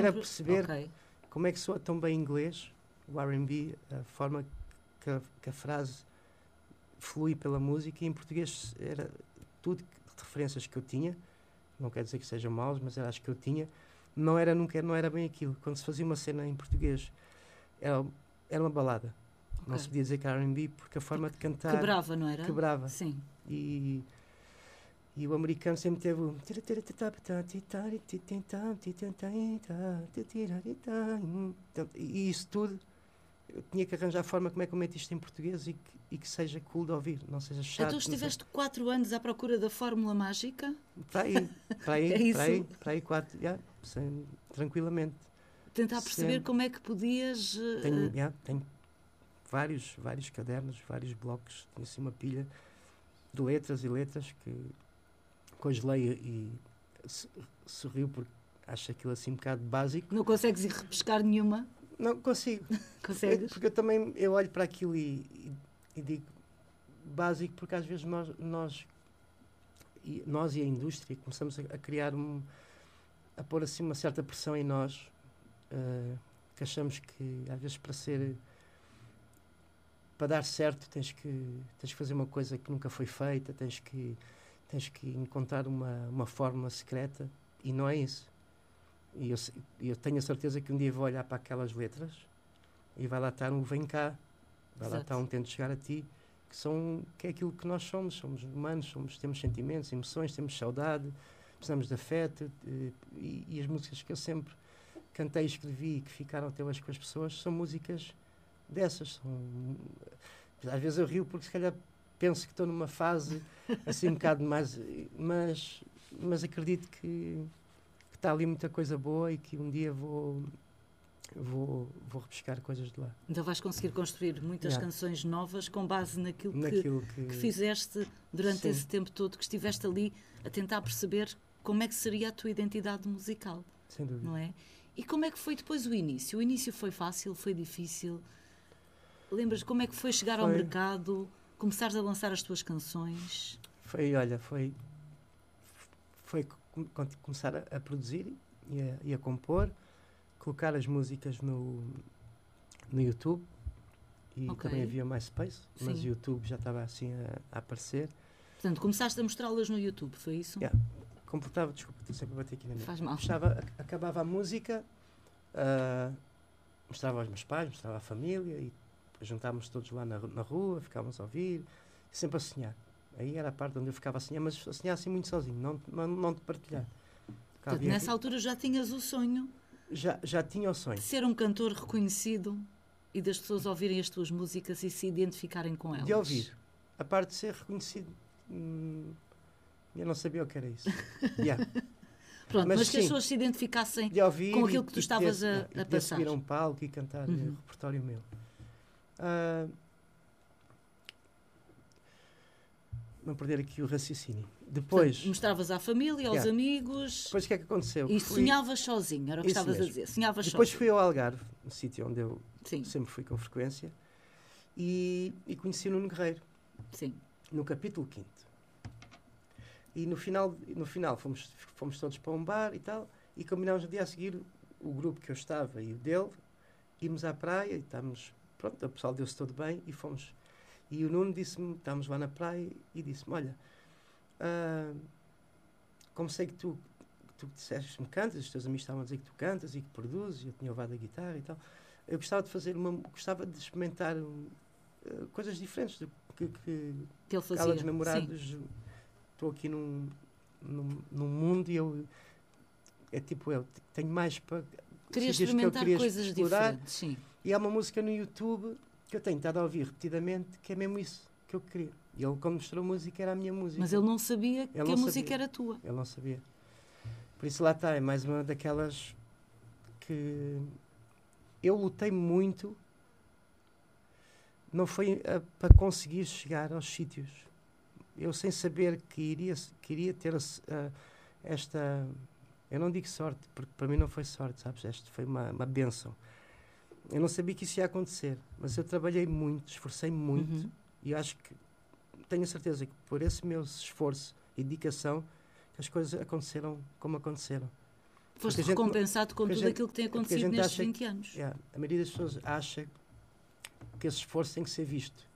era perceber como é que soa tão bem em inglês, o R&B, a forma que a frase flui pela música, e em português era tudo de referências que eu tinha, não quer dizer que sejam maus, mas acho que eu tinha, não era bem aquilo. Quando se fazia uma cena em português, era uma balada. Não se podia dizer que era R&B, porque a forma de cantar... Quebrava, não era? Quebrava. Sim. E o americano sempre teve o... E isso tudo, eu tinha que arranjar a forma como é que eu meto isto em português e que seja cool de ouvir, não seja chato. Então estiveste 4 anos à procura da fórmula mágica? Para aí 4, tranquilamente. Tentar perceber como é que podias... Tenho vários cadernos, vários blocos, tenho assim uma pilha de letras e letras que hoje leio e sorrio porque acho aquilo assim um bocado básico. Não consegues ir repescar nenhuma? Não consigo. Consegues? Porque eu olho para aquilo e digo básico, porque às vezes nós e a indústria começamos a criar a pôr assim uma certa pressão em nós, que achamos que às vezes para dar certo tens que fazer uma coisa que nunca foi feita, tens que encontrar uma fórmula secreta, e não é isso. E eu tenho a certeza que um dia vou olhar para aquelas letras e vai lá estar um vem cá, vai lá estar um tento chegar a ti, que é aquilo que nós somos humanos, temos sentimentos, emoções, temos saudade, precisamos de afeto, e as músicas que eu sempre cantei e escrevi e que ficaram até hoje com as pessoas são músicas dessas. Às vezes eu rio porque se calhar penso que estou numa fase assim um bocado mais, mas acredito que está ali muita coisa boa e que um dia vou repescar coisas de lá. Então vais conseguir construir muitas canções novas com base naquilo que fizeste durante Sim. esse tempo todo, que estiveste ali a tentar perceber como é que seria a tua identidade musical. Sem dúvida. Não é? E como é que foi depois o início? O início foi fácil, foi difícil? Lembras como é que foi chegar ao mercado, começares a lançar as tuas canções? Foi começar a produzir e a compor, colocar as músicas no YouTube, e também havia MySpace, mas o YouTube já estava assim a aparecer. Portanto, começaste a mostrá-las no YouTube, foi isso? Desculpa, estou sempre a bater aqui na mesa. Faz mal. Acabava a música, mostrava aos meus pais, mostrava à família, e juntávamos todos lá na rua, ficávamos a ouvir, sempre a sonhar. Aí era a parte onde eu ficava a sonhar, mas a sonhar assim muito sozinho, não de partilhar. Portanto, nessa altura já tinhas o sonho? Já tinha o sonho. De ser um cantor reconhecido e das pessoas ouvirem as tuas músicas e se identificarem com elas? De ouvir. A parte de ser reconhecido, eu não sabia o que era isso. Pronto, mas que as pessoas se identificassem com aquilo que tu estavas a passar. Subir a um palco e cantar repertório meu. Não perder aqui o raciocínio. Depois... Portanto, mostravas à família, aos amigos... Depois o que é que aconteceu? E sonhavas sozinho, era o que estavas a dizer. Sonhavas depois sozinho. fui ao Algarve, um sítio onde eu sempre fui com frequência, e conheci o Nuno Guerreiro. Sim. No capítulo 5º. E no final fomos todos para um bar e tal, e combinámos no dia a seguir, o grupo que eu estava e o dele, íamos à praia, e estávamos... Pronto, o pessoal deu-se todo bem, e fomos... E o Nuno disse-me, estávamos lá na praia, e disse-me, olha, como sei que tu disseste que me cantas, os teus amigos estavam a dizer que tu cantas e que produzes, eu tinha levado a guitarra e tal, eu gostava de experimentar coisas diferentes do que ele fazia. Cala dos Namorados. Estou aqui num mundo e eu tenho mais para... Queria experimentar coisas diferentes, sim. E há uma música no YouTube que eu tenho estado a ouvir repetidamente, que é mesmo isso que eu queria. E ele, quando mostrou a música, era a minha música. Mas ele não sabia que a música era tua. Ele não sabia. Por isso lá está, é mais uma daquelas que eu lutei muito, não foi para conseguir chegar aos sítios. Eu, sem saber que iria ter esta... Eu não digo sorte, porque para mim não foi sorte, sabes? Esta foi uma bênção. Eu não sabia que isso ia acontecer, mas eu trabalhei muito, esforcei-me muito, e eu acho que tenho a certeza que por esse meu esforço e dedicação que as coisas aconteceram como aconteceram. Foste recompensado com tudo aquilo que tem acontecido nestes 20 anos. A maioria das pessoas acha que esse esforço tem que ser visto.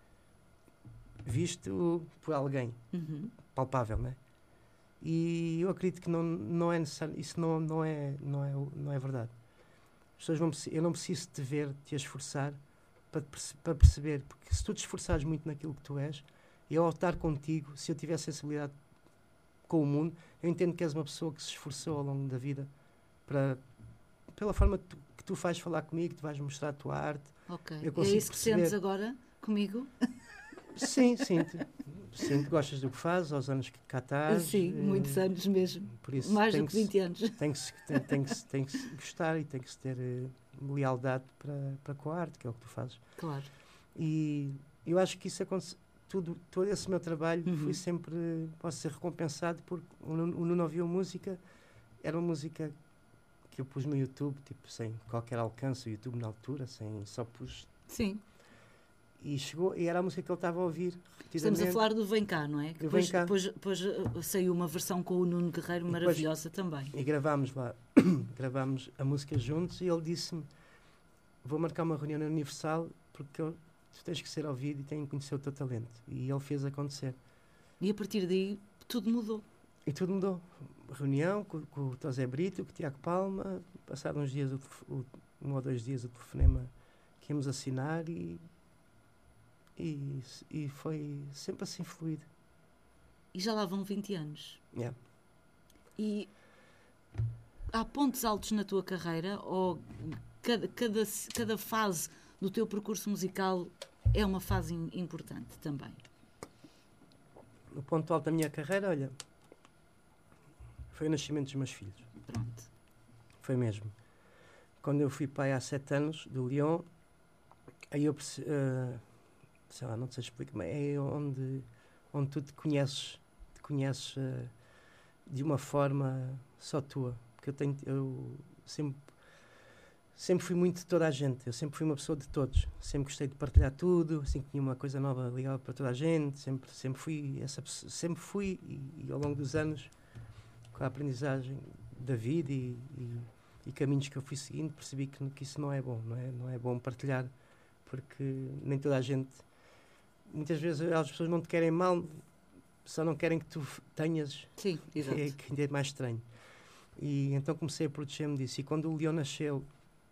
Visto por alguém. Palpável, não é? E eu acredito que não é necessário. Isso não é verdade. As pessoas eu não preciso te ver, te esforçar para perceber. Porque se tu te esforçares muito naquilo que tu és, eu ao estar contigo, se eu tiver sensibilidade com o mundo, eu entendo que és uma pessoa que se esforçou ao longo da vida pela forma que tu fazes falar comigo, que tu vais mostrar a tua arte. Ok. É isso que sentes agora comigo? Sim, sinto. Gostas do que fazes, aos anos que cá estás. Sim, muitos anos mesmo. Por isso, mais do que 20 anos. Tem que se gostar e tem que se ter lealdade para com a arte, que é o que tu fazes. Claro. E eu acho que isso acontece. Todo esse meu trabalho foi sempre, posso ser recompensado, porque o Nuno ouviu música, era uma música que eu pus no YouTube, tipo, sem qualquer alcance, o YouTube na altura, só pus. Sim. E chegou, e era a música que ele estava a ouvir. Estamos a falar do Vem Cá, não é? Depois saiu uma versão com o Nuno Guerreiro maravilhosa também. E gravámos lá, gravámos a música juntos, e ele disse-me, vou marcar uma reunião na Universal, porque tu tens que ser ouvido e tens que conhecer o teu talento. E ele fez acontecer. E a partir daí tudo mudou. E tudo mudou. Reunião com o José Brito, com o Tiago Palma, passaram uns dias, 1 ou 2 dias, o telefonema que íamos assinar, e foi sempre assim fluido. E já lá vão 20 anos. Yeah. E há pontos altos na tua carreira, ou cada fase do teu percurso musical é uma fase importante também? O ponto alto da minha carreira, olha, foi o nascimento dos meus filhos. Pronto. Foi mesmo. Quando eu fui pai há 7 anos, do Lyon, aí eu percebi, sei lá, não sei explicar, mas é onde tu te conheces de uma forma só tua. Porque eu sempre fui muito de toda a gente, eu sempre fui uma pessoa de todos, sempre gostei de partilhar tudo, assim que tinha uma coisa nova ligada para toda a gente, sempre fui essa pessoa, sempre fui, e ao longo dos anos, com a aprendizagem da vida e caminhos que eu fui seguindo, percebi que isso não é bom, não é bom partilhar, porque nem toda a gente, muitas vezes as pessoas não te querem mal, só não querem que tu tenhas. Sim, exato. Que ainda é mais estranho. E então comecei a proteger-me disso, e quando o Leão nasceu,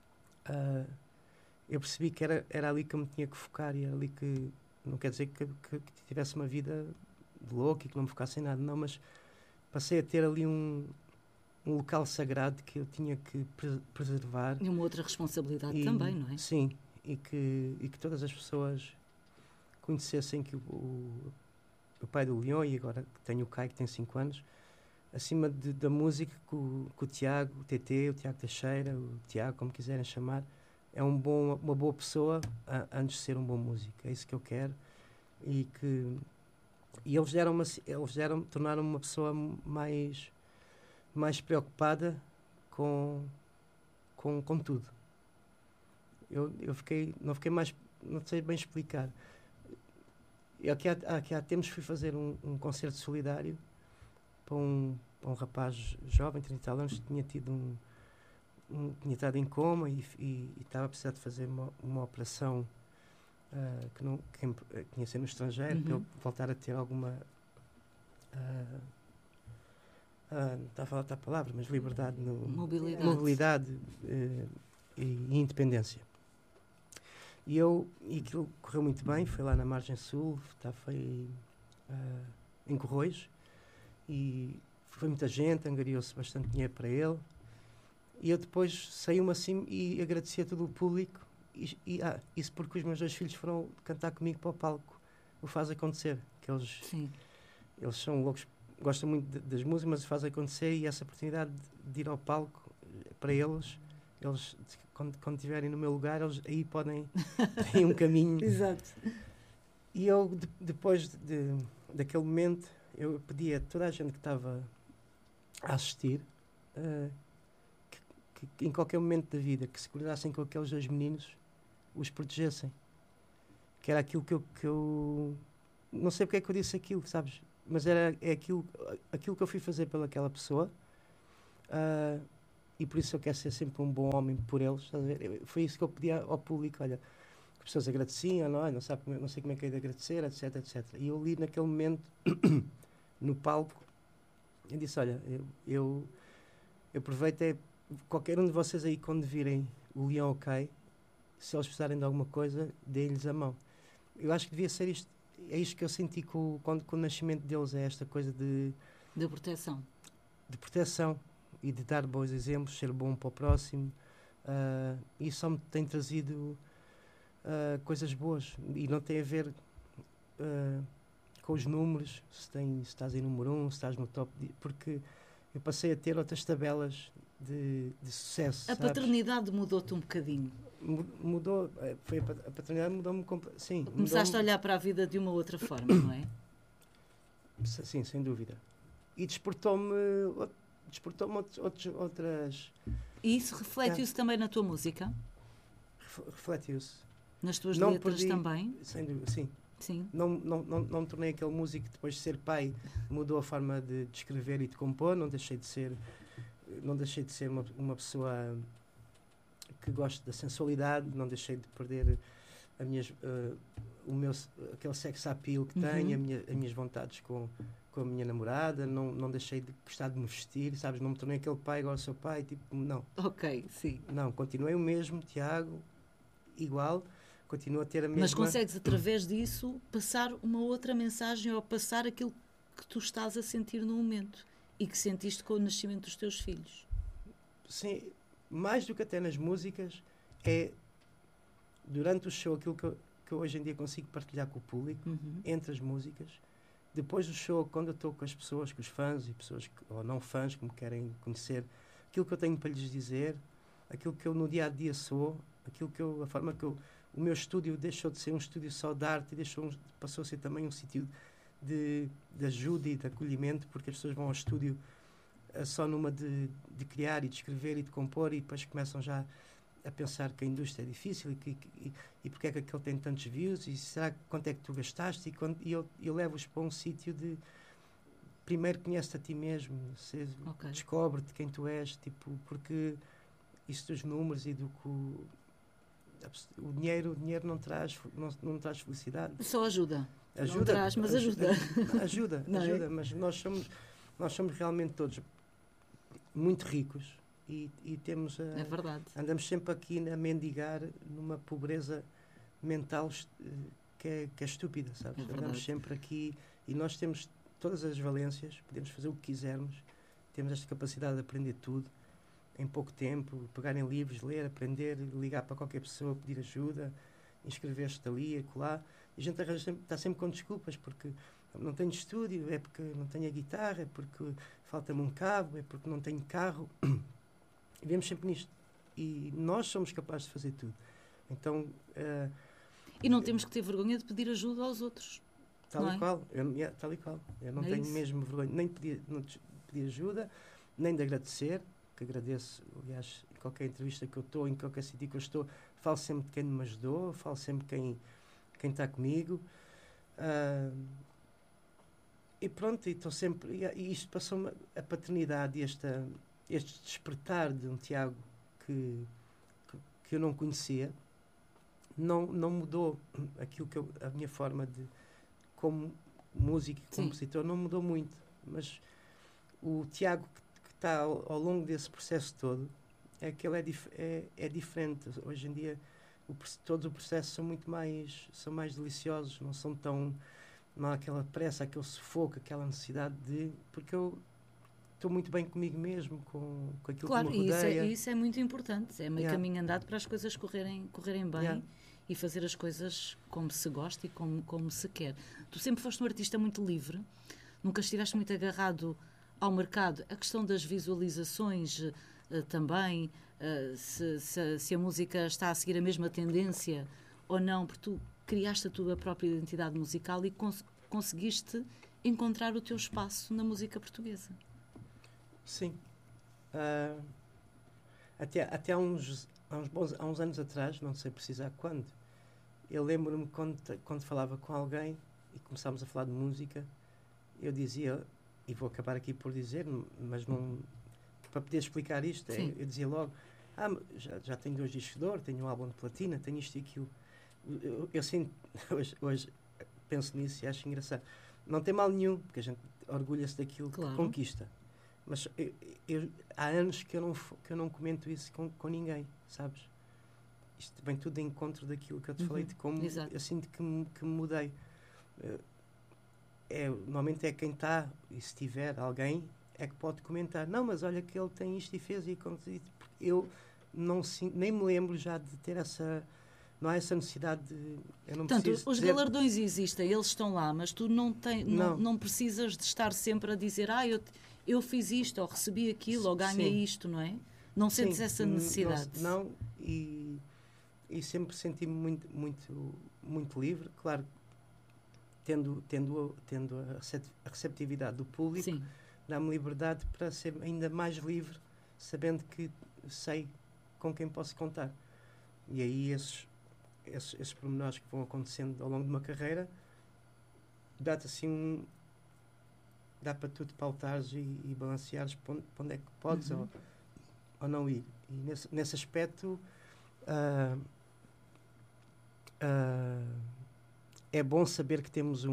eu percebi que era ali que eu me tinha que focar, e era ali que, não quer dizer que tivesse uma vida de louco e que não me focasse em nada, não, mas passei a ter ali um local sagrado que eu tinha que preservar. E uma outra responsabilidade também, não é? Sim, e que todas as pessoas conhecessem que o pai do Leão, e agora tenho o Caio, que tem 5 anos, acima da música, com o Tiago, o TT, o Tiago Teixeira, o Tiago, como quiserem chamar, é uma boa pessoa antes de ser um bom músico. É isso que eu quero. E eles tornaram-me uma pessoa mais preocupada com tudo. Eu não fiquei mais, não sei bem explicar. Aqui há tempos fui fazer um concerto solidário para um rapaz jovem, 30 e tal anos, que tinha tido tinha estado em coma e estava a precisar de fazer uma operação que tinha sido no estrangeiro, para ele voltar a ter alguma não está a falar a palavra, mas liberdade, mobilidade e independência. E aquilo correu muito bem, foi lá na margem sul, foi em Corroios, e foi muita gente, angariou-se bastante dinheiro para ele, e eu depois saí-me assim e agradeci a todo o público, isso porque os meus 2 filhos foram cantar comigo para o palco. O faz acontecer, que eles são loucos, gostam muito das músicas, mas o faz acontecer, e essa oportunidade de ir ao palco, para eles quando estiverem no meu lugar, eles aí têm um caminho. Exato. E eu, depois daquele momento, eu pedi a toda a gente que estava a assistir, que em qualquer momento da vida, que se cuidassem com aqueles 2 meninos, os protegessem. Que era aquilo que eu não sei porque é que eu disse aquilo, sabes? Mas é aquilo que eu fui fazer pelaquela pessoa. e por isso eu quero ser sempre um bom homem por eles. Estás a ver? Foi isso que eu pedi ao público, olha, que as pessoas agradeciam, não sabe, não sei como é que é de agradecer, etc, etc. E eu li naquele momento, no palco, e disse, olha, eu aproveito, qualquer um de vocês aí, quando virem o Leão OK, se eles precisarem de alguma coisa, deem-lhes a mão. Eu acho que devia ser isto, é isto que eu senti com o nascimento deles, é esta coisa de proteção. De proteção e de dar bons exemplos, ser bom para o próximo. Isso só me tem trazido coisas boas e não tem a ver com os números, se estás em número 1, se estás no top, porque eu passei a ter outras tabelas de sucesso. A paternidade mudou-te um bocadinho. Mudou, a paternidade mudou-me. Sim, começaste a olhar para a vida de uma outra forma, não é? Sim, sem dúvida. E despertou-me outras. E isso reflete-se também na tua música? Reflete-se. Nas tuas letras também? Sem dúvida, sim. Sim. Não me tornei aquele músico que depois de ser pai mudou a forma de escrever e de compor. Não deixei de ser uma pessoa que gosta da sensualidade. Não deixei de perder aquele sex appeal que tenho, as minhas vontades com a minha namorada. Não deixei de gostar de me vestir, sabes? Não me tornei aquele pai, agora sou pai, tipo, não. Ok, sim. Não, continuei o mesmo, Tiago, igual, continuo a ter a mesma... Mas consegues, através disso, passar uma outra mensagem ou passar aquilo que tu estás a sentir no momento e que sentiste com o nascimento dos teus filhos? Sim, mais do que até nas músicas, é durante o show aquilo que eu hoje em dia consigo partilhar com o público, entre as músicas. Depois do show, quando eu estou com as pessoas, com os fãs e pessoas ou não fãs que me querem conhecer, aquilo que eu tenho para lhes dizer, aquilo que eu no dia a dia sou, a forma que o meu estúdio deixou de ser um estúdio só de arte e passou a ser também um sítio de ajuda e de acolhimento, porque as pessoas vão ao estúdio só numa de criar e de escrever e de compor, e depois começam já a pensar que a indústria é difícil e porque é que aquele tem tantos views e será quanto é que tu gastaste, e eu levo-os para um sítio de primeiro conhece-te a ti mesmo, descobre-te quem tu és, tipo, porque isso dos números e do que o dinheiro não traz felicidade. Só ajuda. Não traz, mas ajuda. Ajuda, mas nós somos realmente todos muito ricos. E temos é verdade. Andamos sempre aqui a mendigar numa pobreza mental que é estúpida, sabes? Andamos sempre aqui e nós temos todas as valências, podemos fazer o que quisermos, temos esta capacidade de aprender tudo em pouco tempo, pegar em livros, ler, aprender, ligar para qualquer pessoa, pedir ajuda, inscrever-te ali, acolá. E a gente está sempre com desculpas, porque não tenho estúdio, é porque não tenho a guitarra, é porque falta-me um cabo, é porque não tenho carro. E vemos sempre nisto. E nós somos capazes de fazer tudo. Então... e não temos que ter vergonha de pedir ajuda aos outros. Tal e qual. Eu não tenho mesmo vergonha nem de pedir ajuda, nem de agradecer, que agradeço, aliás, em qualquer entrevista que eu estou, em qualquer sítio que eu estou, falo sempre de quem me ajudou, falo sempre de quem está comigo. E pronto, e estou sempre... E isto passou-me a paternidade e este despertar de um Tiago que eu não conhecia, não mudou aquilo a minha forma de, como músico e compositor, não mudou muito, mas o Tiago que está ao longo desse processo todo, é que ele é diferente. Hoje em dia todos os processos são mais deliciosos, não há aquela pressa, aquele sufoco, aquela necessidade porque eu estou muito bem comigo mesmo, com aquilo que me rodeia. Claro, isso é muito importante. É meio caminho andado para as coisas correrem bem e fazer as coisas como se gosta e como se quer. Tu sempre foste um artista muito livre, nunca estiveste muito agarrado ao mercado. A questão das visualizações também, se a música está a seguir a mesma tendência ou não, porque tu criaste a tua própria identidade musical e conseguiste encontrar o teu espaço na música portuguesa. Sim. Até há uns anos atrás, não sei precisar quando, eu lembro-me quando falava com alguém e começámos a falar de música, eu dizia, e vou acabar aqui por dizer, mas não, para poder explicar isto, eu dizia logo, já tenho 2 discos de ouro, tenho um álbum de platina, tenho isto e aquilo. Eu sinto, hoje penso nisso e acho engraçado. Não tem mal nenhum, porque a gente orgulha-se daquilo que conquista. Mas há anos que eu não comento isso com ninguém, sabes? Isto vem tudo de encontro daquilo que eu te falei, de como eu sinto que me mudei. Normalmente é quem está, e se tiver alguém, é que pode comentar. Não, mas olha que ele tem isto e fez, eu não sinto, nem me lembro já de ter essa... Não há essa necessidade de... Eu não Portanto, os galardões existem, eles estão lá, mas tu não precisas de estar sempre a dizer eu fiz isto, ou recebi aquilo, ou ganhei isto, não é? Não sentes essa necessidade? Não, e sempre senti-me muito livre, claro, tendo a receptividade do público, dá-me liberdade para ser ainda mais livre, sabendo que sei com quem posso contar. E aí esses pormenores que vão acontecendo ao longo de uma carreira, dá-te assim dá para tu te pautares e balanceares para onde é que podes ou não ir. E nesse aspecto é bom saber que temos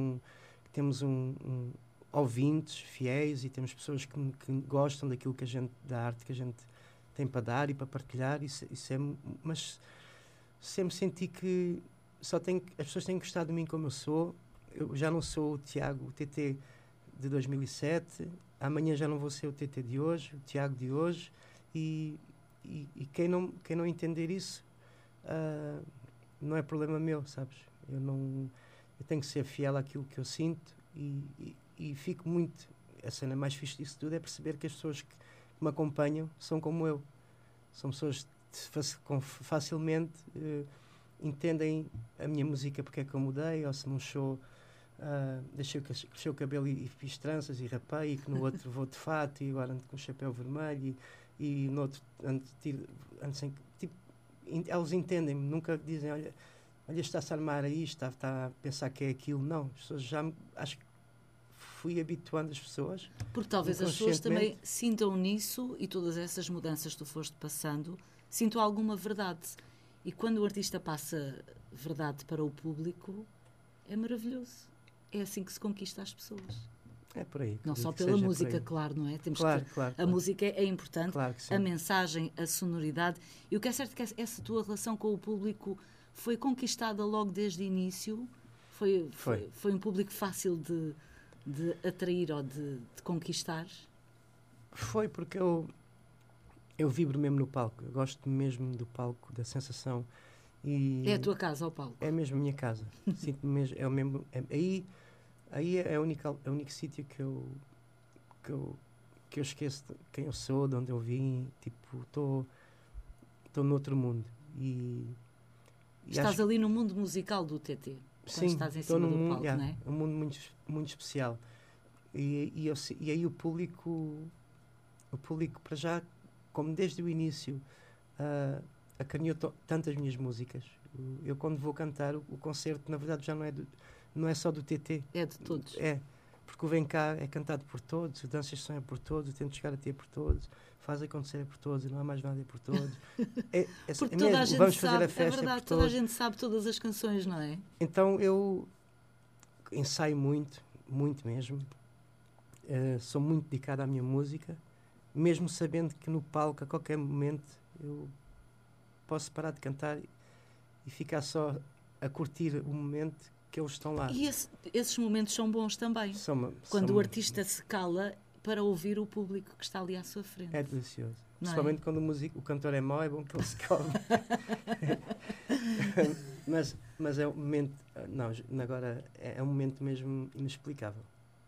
ouvintes fiéis e temos pessoas que gostam daquilo da arte que a gente tem para dar e para partilhar. Mas sempre senti que as pessoas têm gostado de mim como eu sou. Eu já não sou o Tiago, o TT de 2007, amanhã já não vou ser o TT de hoje, o Tiago de hoje, e quem não entender isso não é problema meu, sabes? Eu tenho que ser fiel àquilo que eu sinto e fico muito... A cena mais fixe disso tudo é perceber que as pessoas que me acompanham são como eu. São pessoas que facilmente entendem a minha música, porque é que eu mudei, ou se num show deixei crescer o cabelo e fiz tranças e rapei, e que no outro vou de fato e agora ando com o chapéu vermelho e no outro ando sem... Tipo, eles entendem-me, nunca dizem, olha, está-se a armar aí, está a pensar que é aquilo. Não, as pessoas acho que fui habituando as pessoas. Porque talvez as pessoas também sintam nisso, e todas essas mudanças que tu foste passando, sintam alguma verdade. E quando o artista passa verdade para o público, é maravilhoso. É assim que se conquista as pessoas. É por aí. Não só pela música, claro, não é? Claro. A música é importante, claro que sim. A mensagem, a sonoridade. E o que é certo é que essa tua relação com o público foi conquistada logo desde o início? Foi um público fácil de atrair ou de conquistar? Foi, porque eu vibro mesmo no palco. Eu gosto mesmo do palco, da sensação. É a tua casa, ao palco? É mesmo a minha casa. Sinto-me mesmo... Aí é o único sítio que eu esqueço de quem eu sou, de onde eu vim. Tipo, estou noutro mundo. Estás ali no mundo musical do TT. Sim, estás em cima do palco, não é? É um mundo muito, muito especial. E aí o público para já, como desde o início acarinhou tantas minhas músicas. Eu quando vou cantar o concerto, na verdade já não é só do TT. É de todos. É, porque o Vem Cá é cantado por todos, o Dança Som é por todos, o Tento Chegar a Ti é por todos, Faz Acontecer é por todos, e Não Há Mais Nada é por todos. Porque toda a gente vamos sabe, fazer a festa, é verdade, por toda a todos. gente sabe todas as canções, não é? Então eu ensaio muito mesmo. Sou muito dedicado à minha música, mesmo sabendo que no palco, a qualquer momento, eu posso parar de cantar e ficar só a curtir o momento que eles estão lá. E esses momentos são bons também. Quando o artista se cala para ouvir o público que está ali à sua frente. É delicioso. Principalmente quando o cantor é mau, é bom que ele se calme. mas é um momento... Não, agora é um momento mesmo inexplicável.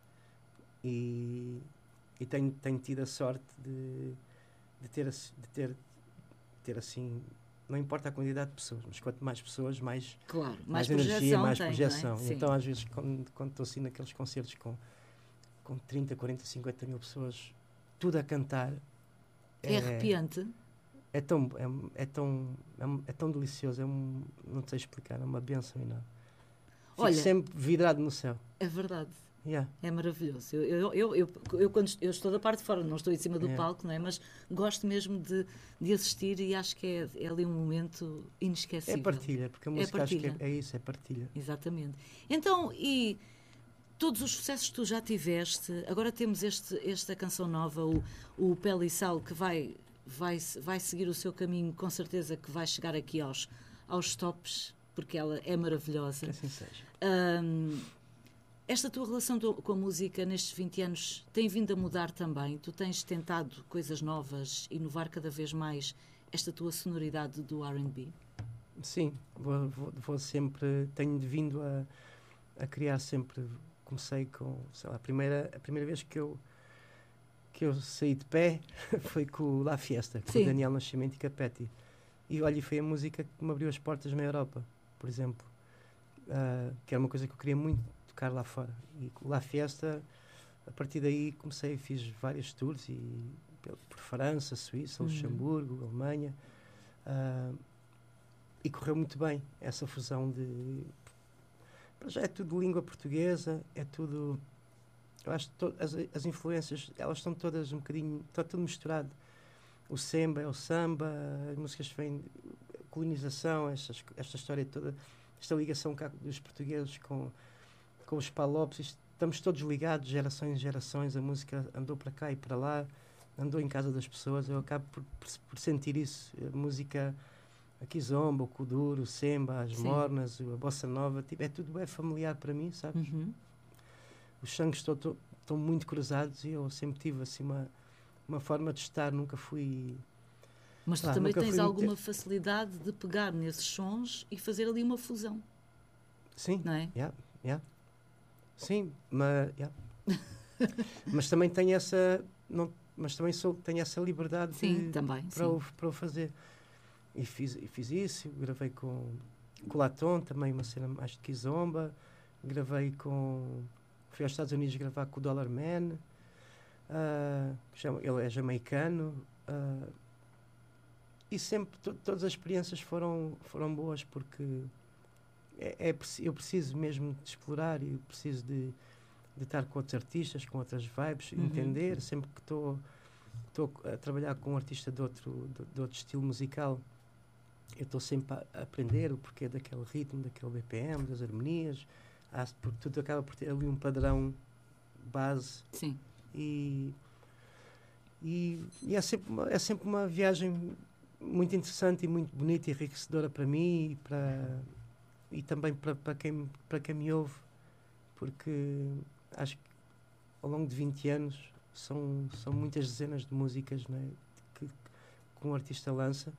E tenho tido a sorte de ter assim... Não importa a quantidade de pessoas, mas quanto mais pessoas, mais energia, mais projeção. Não é? Então, às vezes, quando estou assim naqueles concertos com 30, 40, 50 mil pessoas, tudo a cantar... É arrepiante? É tão delicioso, não sei explicar, é uma bênção enorme. Fico sempre vidrado no céu. É verdade. É maravilhoso. Quando eu estou da parte de fora, não estou em cima do palco, não é? Mas gosto mesmo de assistir e acho que é ali um momento inesquecível. É partilha, porque a música acho que é isso, é partilha. Exatamente. Então, e todos os sucessos que tu já tiveste, agora temos esta canção nova, o Pele e Sal, que vai seguir o seu caminho, com certeza que vai chegar aqui aos tops, porque ela é maravilhosa. Que assim seja. Esta tua relação com a música nestes 20 anos tem vindo a mudar também? Tu tens tentado coisas novas, inovar cada vez mais esta tua sonoridade do R&B? Sim, vou sempre, tenho vindo a criar sempre. Comecei com, sei lá, a primeira vez que eu saí de pé foi com o La Fiesta, com o Daniel Nascimento e Capeti. E olha, foi a música que me abriu as portas na Europa, por exemplo, que era uma coisa que eu queria muito tocar lá fora. E com o La Fiesta, a partir daí fiz vários tours por França, Suíça, Luxemburgo, Alemanha, e correu muito bem essa fusão de... Já é tudo língua portuguesa, é tudo... Eu acho que as influências, elas estão todas um bocadinho... Está tudo misturado. O samba é o samba, as músicas vêm... A colonização, esta história toda, esta ligação cá dos portugueses com os palopes, estamos todos ligados, gerações e gerações, a música andou para cá e para lá, andou em casa das pessoas, eu acabo por sentir isso. A música... A kizomba, o kuduro, o semba, as mornas, a bossa nova, é tudo bem familiar para mim, sabes? Os sangues estão muito cruzados e eu sempre tive assim uma forma de estar, nunca fui... Mas tu também tens alguma facilidade de pegar nesses sons e fazer ali uma fusão. Sim, não é? Sim, mas também tenho essa... tenho essa liberdade para o fazer. E fiz isso, gravei com o Laton, também uma cena mais de kizomba, fui aos Estados Unidos gravar com o Dollar Man, ele é jamaicano, e sempre todas as experiências foram boas, porque eu preciso mesmo de explorar e preciso de estar com outros artistas, com outras vibes, entender, sempre que estou a trabalhar com um artista de outro estilo musical, eu estou sempre a aprender o porquê daquele ritmo, daquele BPM, das harmonias, porque tudo acaba por ter ali um padrão base. Sim. E é sempre uma viagem muito interessante e muito bonita e enriquecedora para mim e também para quem me ouve, porque acho que ao longo de 20 anos são muitas dezenas de músicas, não é, que um artista lança.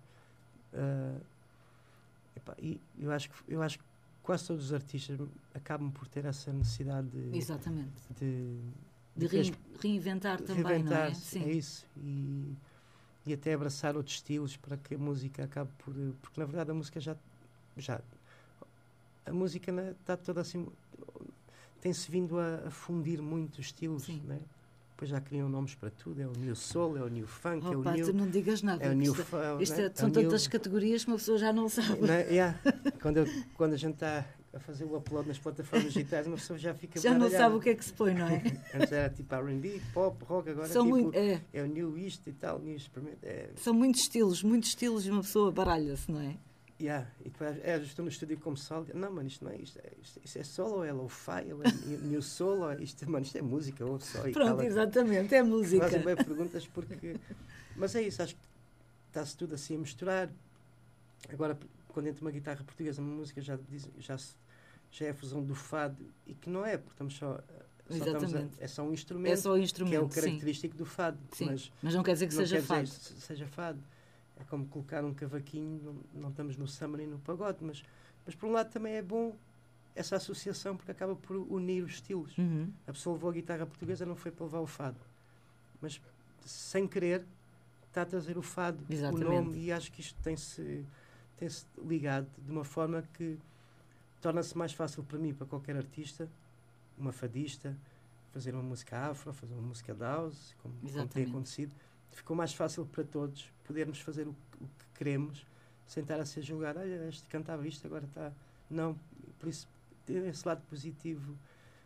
E eu acho que quase todos os artistas acabam por ter essa necessidade de... Exatamente. De reinventar também, não é? Sim. É isso. E até abraçar outros estilos para que a música acabe por... Porque, na verdade, a música já a música está toda assim... Tem-se vindo a fundir muito os estilos, não é? Depois já criam nomes para tudo, é o New Soul, é o New Funk, é o New... tu não digas nada. É o New são tantas categorias que uma pessoa já não sabe. Quando a gente está a fazer o upload nas plataformas digitais, uma pessoa já fica... Já não sabe o que é que se põe, não é? Antes era tipo R&B, pop, rock, agora é o New isto e tal, New Experiment. São muitos estilos e uma pessoa baralha-se, não é? E depois estou no estúdio como solo. Não, mano, isto não é isto. Isto é solo, ou é lo-fi, ou é new solo, isto é música, ou só. Pronto, exatamente, é música. Fazem bem perguntas porque... Mas é isso, acho que está-se tudo assim a misturar. Agora, quando entra uma guitarra portuguesa, uma música já é a fusão do fado, e que não é, porque estamos só é só um instrumento. É só um instrumento, que é o característico do fado. Sim. Mas não quer dizer que seja fado. Seja fado. É como colocar um cavaquinho, não estamos no samba nem no pagode, mas por um lado também é bom essa associação, porque acaba por unir os estilos. A pessoa levou a guitarra portuguesa, não foi para levar o fado, mas sem querer está a trazer o fado, exatamente, o nome, e acho que isto tem-se ligado de uma forma que torna-se mais fácil para mim, para qualquer artista, uma fadista, fazer uma música afro, fazer uma música house, como tem acontecido. Ficou mais fácil para todos podermos fazer o que queremos, sem estar a ser julgado. Olha, este cantava isto, agora está... Não, por isso, ter esse lado positivo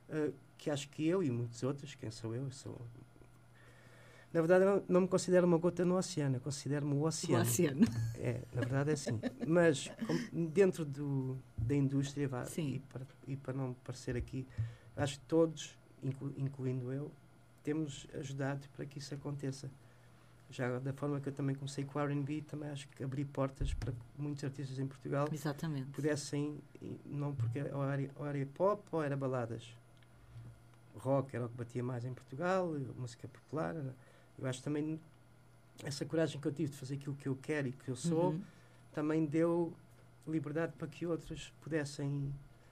que acho que eu e muitos outros, quem sou eu? Na verdade, eu não me considero uma gota no oceano, eu considero-me o oceano. O oceano. Na verdade é assim. Mas dentro da indústria, e para não parecer aqui, acho que todos, incluindo eu, temos ajudado para que isso aconteça. Já da forma que eu também comecei com o R&B, também acho que abri portas para que muitos artistas em Portugal pudessem, não porque ou era pop ou era baladas. Rock era o que batia mais em Portugal, música popular. Eu acho também essa coragem que eu tive de fazer aquilo que eu quero e que eu sou, também deu liberdade para que outros pudessem...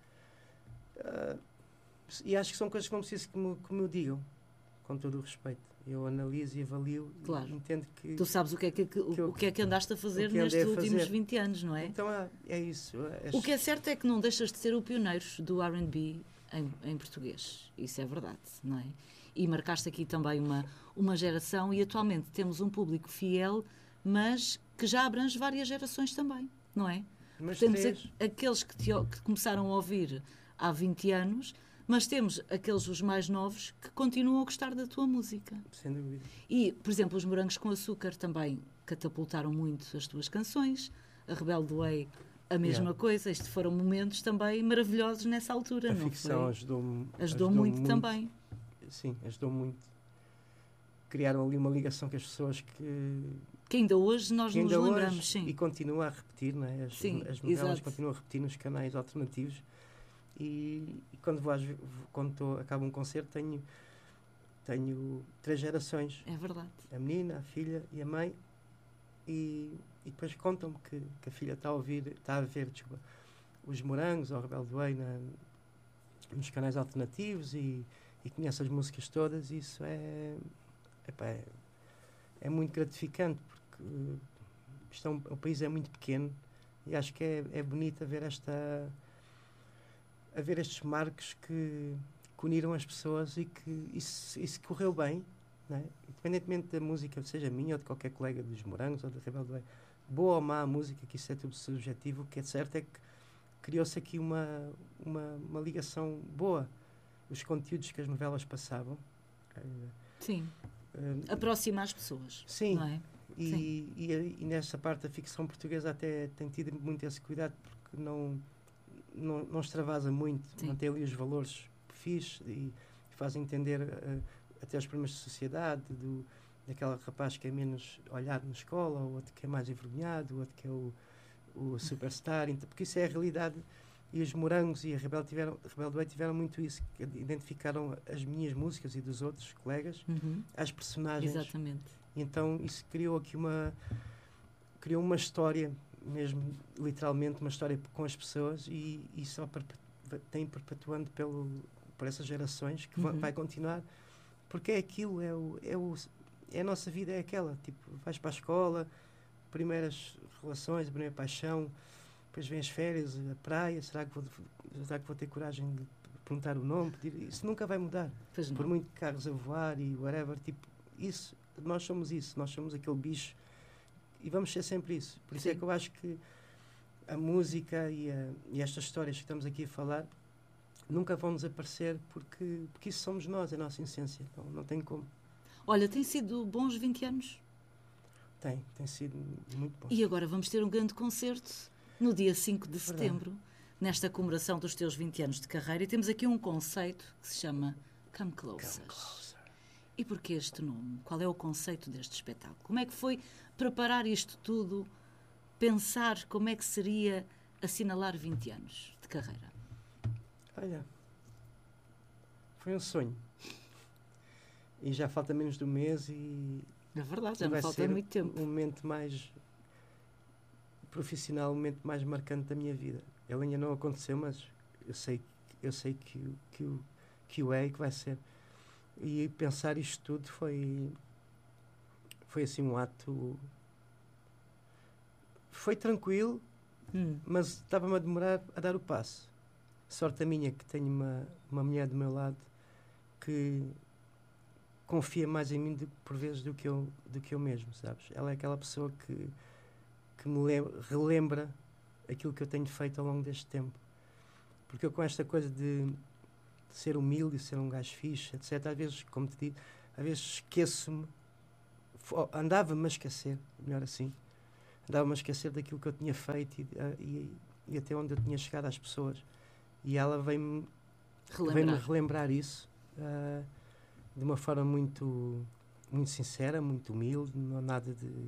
e acho que são coisas como preciso que me digam, com todo o respeito. Eu analiso e avalio e entendo que... Tu sabes o que é que andaste a fazer nestes últimos 20 anos, não é? Então é isso. O que é certo é que não deixas de ser o pioneiro do R&B em português. Isso é verdade, não é? E marcaste aqui também uma geração e atualmente temos um público fiel, mas que já abrange várias gerações também, não é? Mas temos aqueles que começaram a ouvir há 20 anos, mas temos aqueles os mais novos que continuam a gostar da tua música. Sem dúvida. E, por exemplo, os Morangos com Açúcar também catapultaram muito as tuas canções, a Rebelde Way a mesma coisa. Estes foram momentos também maravilhosos nessa altura, não foi? A ficção ajudou muito também. Sim, ajudou muito. Criaram ali uma ligação com as pessoas que ainda hoje nós nos lembramos, sim. E continua a repetir, não é? As novelas continuam a repetir nos canais alternativos. E quando acabo um concerto tenho 3 gerações. É verdade. A menina, a filha e a mãe. E depois contam-me que a filha está a ver os Morangos ou o Rebelde Way nos canais alternativos e conhece as músicas todas. E isso é muito gratificante, porque o país é muito pequeno e acho que é bonito a ver estes marcos que uniram as pessoas e que isso correu bem, não é? Independentemente da música, seja minha ou de qualquer colega dos Morangos ou da Rebelde Way, boa ou má a música, que isso é tudo subjetivo. O que é certo é que criou-se aqui uma ligação boa. Os conteúdos que as novelas passavam. Sim. Aproxima as pessoas. Sim. Não é? E nessa parte da ficção portuguesa até tem tido muito esse cuidado, porque não extravasa muito, mantém ali os valores fixes e faz entender até os problemas de sociedade, daquele rapaz que é menos olhado na escola, ou outro que é mais envergonhado, ou outro que é o superstar, porque isso é a realidade. E os Morangos e a Rebelde Way tiveram muito isso, que identificaram as minhas músicas e dos outros colegas, as personagens. Exatamente. E então isso criou aqui uma história, mesmo literalmente uma história com as pessoas, e só tem perpetuando por essas gerações, que vai continuar, porque é aquilo, é a nossa vida, é aquela, tipo, vais para a escola, primeiras relações, a primeira paixão, depois vem as férias, a praia, será que vou ter coragem de perguntar o nome, pedir? Isso nunca vai mudar, por muito carros a voar e whatever, tipo, nós somos aquele bicho e vamos ser sempre isso. Por isso é que eu acho que a música e estas histórias que estamos aqui a falar nunca vão desaparecer, porque isso somos nós, é a nossa essência. Então, não tem como. Olha, tem sido bons 20 anos? Tem sido muito bom. E agora vamos ter um grande concerto no dia 5 de setembro, nesta comemoração dos teus 20 anos de carreira, e temos aqui um conceito que se chama Come Closer. E porquê este nome? Qual é o conceito deste espetáculo? Como é que foi preparar isto tudo, pensar como é que seria assinalar 20 anos de carreira? Olha, foi um sonho. E já falta menos de um mês e... É verdade, já não falta muito tempo. Um momento mais profissional, um momento mais marcante da minha vida. Ele ainda não aconteceu, mas eu sei que o é e que vai ser. E pensar isto tudo foi assim um ato... Foi tranquilo, mas estava-me a demorar a dar o passo. Sorte a minha que tenho uma mulher do meu lado que confia mais em mim por vezes do que eu mesmo, sabes? Ela é aquela pessoa que me relembra aquilo que eu tenho feito ao longo deste tempo. Porque eu, com esta coisa de ser humilde e ser um gajo fixe, etc. Às vezes, como te digo, às vezes esqueço-me, andava-me a esquecer, melhor assim, andava-me a esquecer daquilo que eu tinha feito e até onde eu tinha chegado às pessoas. E ela veio-me relembrar isso de uma forma muito, muito sincera, muito humilde, não há nada de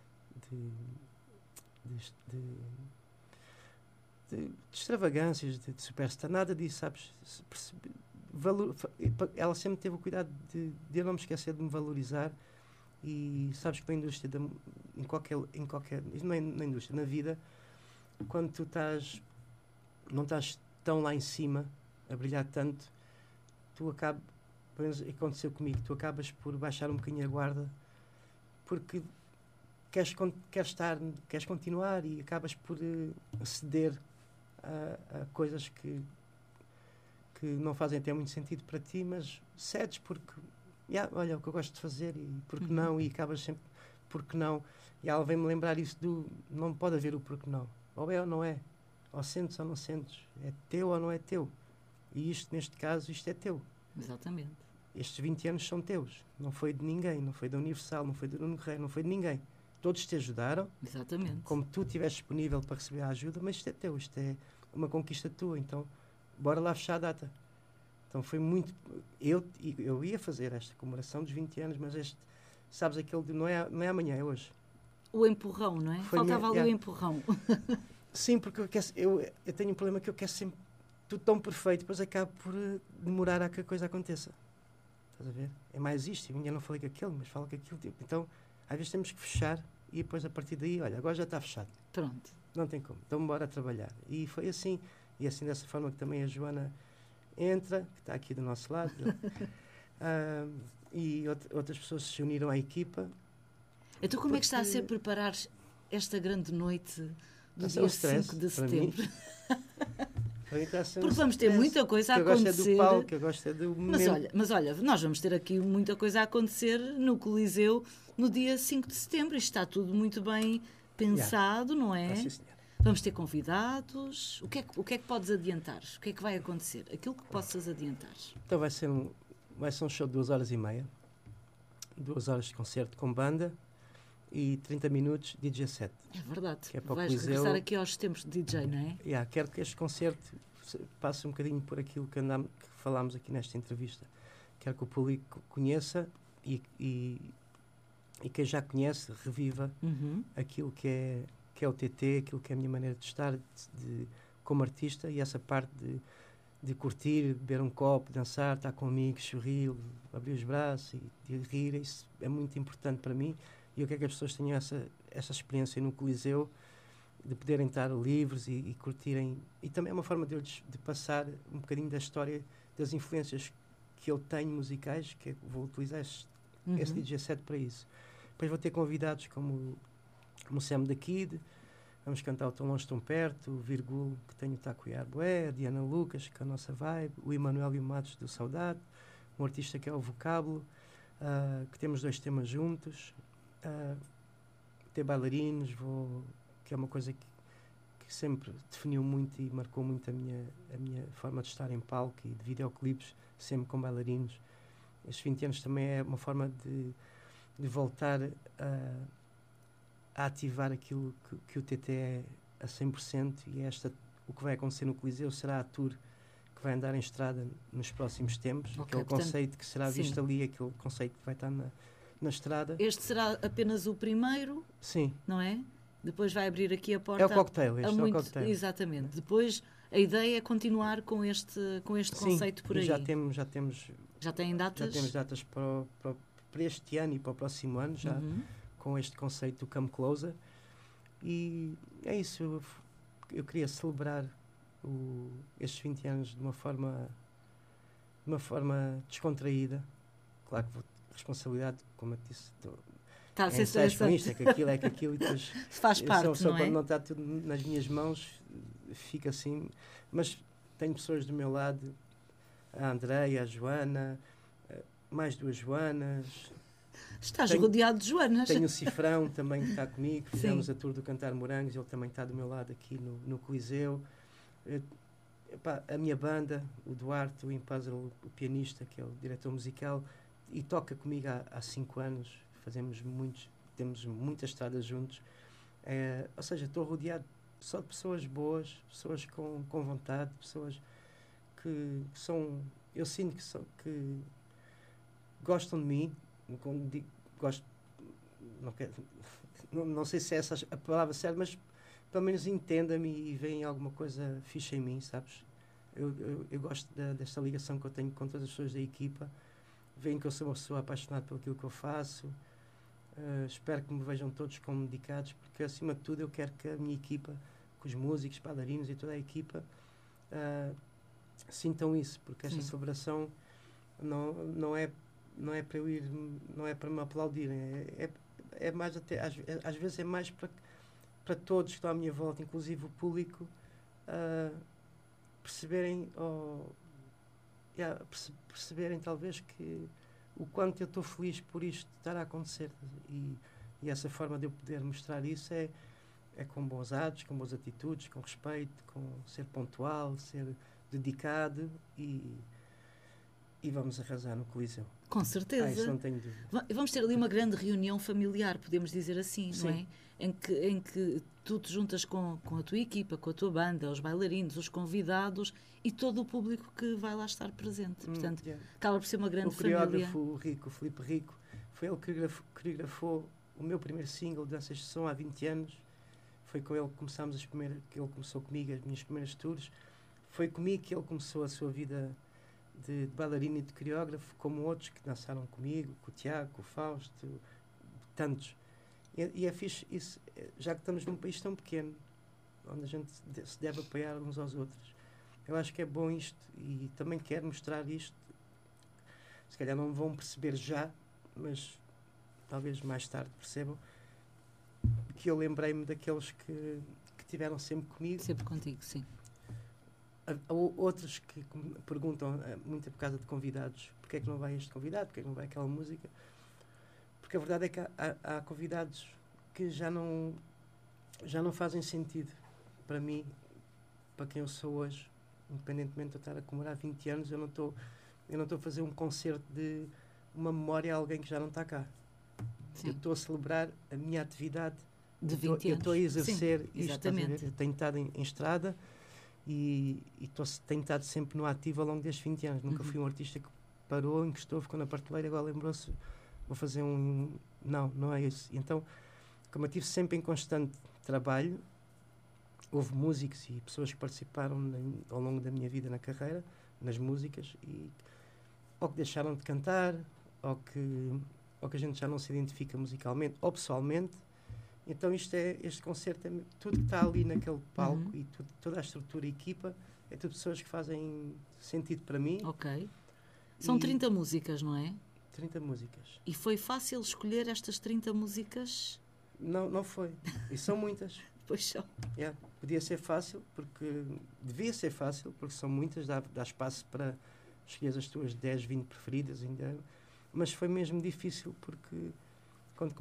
extravagâncias, de superstar, nada disso, sabes? Ela sempre teve o cuidado de eu não me esquecer de me valorizar. E sabes que na indústria, em qualquer não é na indústria, na vida, quando tu não estás tão lá em cima, a brilhar tanto, tu acabas, aconteceu comigo, tu acabas por baixar um bocadinho a guarda, porque queres continuar e acabas por ceder a coisas que não fazem até muito sentido para ti, mas cedes porque olha, o que eu gosto de fazer e porque não, e acabas sempre porque não. E ela vem-me lembrar isso não pode haver o porque não. Ou é ou não é. Ou sentes ou não sentes. É teu ou não é teu. E isto, neste caso, isto é teu. Exatamente. Estes 20 anos são teus. Não foi de ninguém. Não foi da Universal, não foi do Nuno Guerreiro, não foi de ninguém. Todos te ajudaram. Exatamente. Como tu estiveste disponível para receber a ajuda, mas isto é teu. Isto é uma conquista tua. Então, bora lá fechar a data. Então foi muito... Eu ia fazer esta comemoração dos 20 anos, mas sabes, aquele de não é amanhã, é hoje. O empurrão, não é? Faltava ali o empurrão. Sim, porque eu tenho um problema que eu quero sempre tudo tão perfeito, depois acabo por demorar a que a coisa aconteça. Estás a ver? É mais isto, eu ainda não falei com aquele, mas falo com aquilo. Então, às vezes temos que fechar e depois a partir daí, olha, agora já está fechado. Pronto. Não tem como, então bora trabalhar. E foi assim, e assim dessa forma que também a Joana entra, que está aqui do nosso lado, e outras pessoas se uniram à equipa. Então como é que está a ser preparar esta grande noite do dia 5 de setembro? Porque vamos ter muita coisa a acontecer. Eu gosto é do palco, eu gosto é do momento. Mas olha, nós vamos ter aqui muita coisa a acontecer no Coliseu no dia 5 de setembro. Isto está tudo muito bem pensado, não é? Sim, senhora. Vamos ter convidados. O que é que podes adiantar? O que é que vai acontecer? Aquilo que possas adiantar. Então vai ser um show de 2h30. 2 horas de concerto com banda e 30 minutos DJ set. É verdade. Que é para vais Coliseu. Regressar aqui aos tempos de DJ, não é? Quero que este concerto passe um bocadinho por aquilo que falámos aqui nesta entrevista. Quero que o público conheça e quem já conhece reviva aquilo que é o TT, aquilo que é a minha maneira de estar como artista, e essa parte de curtir, beber um copo, dançar, estar com amigos, sorrir, abrir os braços e rir. Isso é muito importante para mim, e eu quero que as pessoas tenham essa experiência no Coliseu, de poderem estar livres e curtirem. E também é uma forma de passar um bocadinho da história, das influências que eu tenho musicais, que vou utilizar esse DJ set para isso. Depois vou ter convidados como o Sam da Kid, vamos cantar o Tão Longe Tão Perto, o Virgul, que tem o Taco e Arboé, a Diana Lucas, que é a nossa vibe, o Emanuel e o Matos do Saudade, um artista que é o Vocábulo, que temos 2 temas juntos, ter bailarinos, que é uma coisa que sempre definiu muito e marcou muito a minha forma de estar em palco e de videoclipes, sempre com bailarinos. Estes 20 anos também é uma forma de voltar a ativar aquilo que o TT é a 100%, e o que vai acontecer no Coliseu será a tour que vai andar em estrada nos próximos tempos, aquele conceito que será visto ali, aquele conceito que vai estar na estrada. Este será apenas o primeiro, sim, não é? Depois vai abrir aqui a porta. É o cocktail, é o cocktail. Exatamente. Depois a ideia é continuar com este conceito por aí. Já temos. Já têm datas? Já temos datas para este ano e para o próximo ano, já com este conceito do Come Closer. E é isso. Eu queria celebrar estes 20 anos de uma forma descontraída. Claro que responsabilidade, como eu disse, está a ser estressante. Com isto, é que aquilo, e depois faz parte, só não é? Quando não está tudo nas minhas mãos, fica assim. Mas tenho pessoas do meu lado, a Andreia, a Joana, mais 2 Joanas. Estás rodeado de Joanas. Tenho o Cifrão também que está comigo, fizemos a tour do Cantar Morangos, ele também está do meu lado aqui no Coliseu. epá, a minha banda, o Duarte, o Impuzzle, o pianista, que é o diretor musical, e toca comigo há 5 anos, temos muitas estradas juntos. Ou seja, estou rodeado só de pessoas boas, pessoas com vontade, pessoas que são, eu sinto que gostam de mim, gosto, não sei se é essa a palavra certa, mas pelo menos entendam-me e veem alguma coisa fixe em mim, sabes? Eu gosto desta ligação que eu tenho com todas as pessoas da equipa, veem que eu sou uma pessoa apaixonada por aquilo que eu faço. Espero que me vejam todos como dedicados, porque acima de tudo eu quero que a minha equipa, com os músicos, bailarinos e toda a equipa, sintam isso, porque esta celebração não é para eu ir, não é para me aplaudirem, é mais até, às vezes é mais para todos que estão à minha volta, inclusive o público, perceberem perceberem talvez que o quanto eu estou feliz por isto estar a acontecer, e essa forma de eu poder mostrar isso é com bons atos, com boas atitudes, com respeito, com ser pontual, ser dedicado, e vamos arrasar no Coliseu. Com certeza. Isso não tenho dúvida. Vamos ter ali uma grande reunião familiar, podemos dizer assim, não é? Em que tu te juntas com a tua equipa, com a tua banda, os bailarinos, os convidados e todo o público que vai lá estar presente. Portanto, acaba por ser uma grande família. O coreógrafo, o Filipe Rico, foi ele que coreografou o meu primeiro single, Danças de Som, há 20 anos. Foi com ele que começámos que ele começou comigo as minhas primeiras tours. Foi comigo que ele começou a sua vida de bailarino e de coreógrafo, como outros que dançaram comigo, com o Tiago, com o Fausto, tantos. E é fixe isso, já que estamos num país tão pequeno, onde a gente se deve apoiar uns aos outros. Eu acho que é bom isto, e também quero mostrar isto. Se calhar não vão perceber já, mas talvez mais tarde percebam, que eu lembrei-me daqueles que estiveram sempre comigo. Sempre contigo, sim. Há outros que perguntam, muito por causa de convidados, porque é que não vai este convidado, porque é que não vai aquela música. Porque a verdade é que há convidados que já não fazem sentido para mim, para quem eu sou hoje. Independentemente de eu estar a comemorar 20 anos, eu não estou a fazer um concerto de uma memória a alguém que já não está cá. Sim. Eu estou a celebrar a minha atividade de 20 anos. Eu estou a exercer isto. Exatamente. Eu tenho estado em estrada e tenho estado sempre no ativo ao longo destes 20 anos. Nunca fui um artista que parou, encostou, ficou na prateleira, agora lembrou-se, vou fazer não é isso. Então, como eu estive sempre em constante trabalho, houve músicos e pessoas que participaram ao longo da minha vida na carreira, nas músicas, ou que deixaram de cantar, ou que a gente já não se identifica musicalmente ou pessoalmente. Então este concerto, tudo que está ali naquele palco e toda a estrutura e equipa, é tudo pessoas que fazem sentido para mim. Ok. São 30 músicas, não é? 30 músicas. E foi fácil escolher estas 30 músicas? Não foi. E são muitas. Pois são. Podia ser fácil, devia ser fácil, porque são muitas, dá espaço para escolher as tuas 10, 20 preferidas ainda. Mas foi mesmo difícil, porque quando